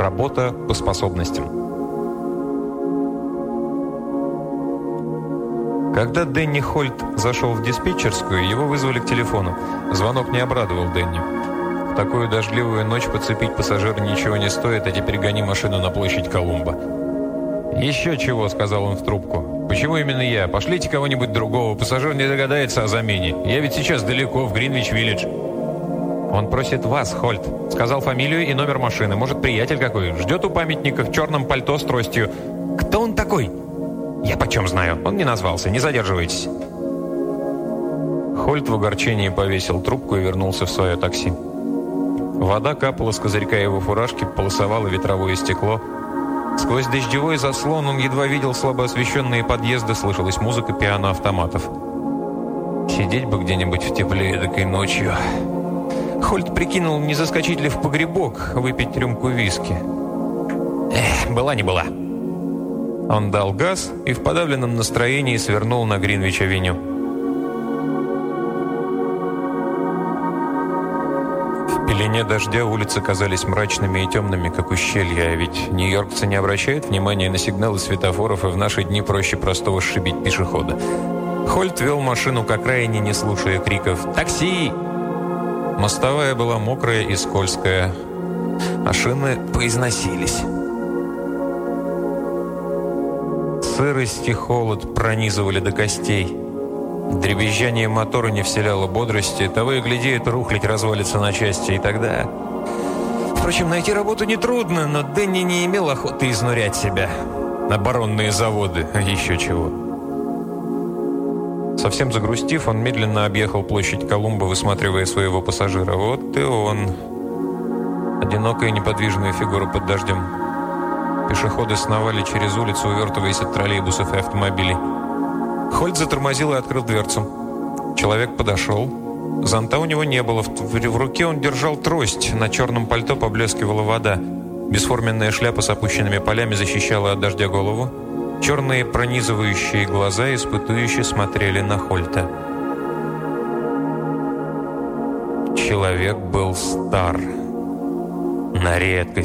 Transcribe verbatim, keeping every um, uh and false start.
Работа по способностям. Когда Дэнни Хольт зашел в диспетчерскую, его вызвали к телефону. Звонок не обрадовал Дэнни. В такую дождливую ночь подцепить пассажира ничего не стоит, а теперь гони машину на площадь Колумба. «Еще чего», — сказал он в трубку. «Почему именно я? Пошлите кого-нибудь другого. Пассажир не догадается о замене. Я ведь сейчас далеко, в Гринвич-Виллидж». «Он просит вас, Хольт. Сказал фамилию и номер машины. Может, приятель какой. Ждет у памятника в черном пальто с тростью». «Кто он такой?» «Я почем знаю. Он не назвался. Не задерживайтесь». Хольт в огорчении повесил трубку и вернулся в свое такси. Вода капала с козырька его фуражки, полосовала ветровое стекло. Сквозь дождевой заслон он едва видел слабо освещенные подъезды, слышалась музыка пиано-автоматов. Сидеть бы где-нибудь в тепле эдакой ночью. Хольт прикинул, не заскочить ли в погребок, выпить рюмку виски. Эх, была не была. Он дал газ и в подавленном настроении свернул на Гринвич-авеню. В пелене дождя улицы казались мрачными и темными, как ущелья, а ведь нью-йоркцы не обращают внимания на сигналы светофоров, и в наши дни проще простого сшибить пешехода. Хольт вел машину к окраине, не слушая криков «Такси!». Мостовая была мокрая и скользкая, а шины поизносились. Сырость и холод пронизывали до костей. Дребезжание мотора не вселяло бодрости. Того и гляди, эта рухлядь развалится на части. И тогда... Впрочем, найти работу нетрудно, но Дэнни не имел охоты изнурять себя. Оборонные заводы, еще чего. Совсем загрустив, он медленно объехал площадь Колумба, высматривая своего пассажира. Вот и он. Одинокая неподвижная фигура под дождем. Пешеходы сновали через улицу, увертываясь от троллейбусов и автомобилей. Хольт затормозил и открыл дверцу. Человек подошел. Зонта у него не было. В, в, в руке он держал трость. На черном пальто поблескивала вода. Бесформенная шляпа с опущенными полями защищала от дождя голову. Черные пронизывающие глаза испытующе смотрели на Хольта. Человек был стар. На редкость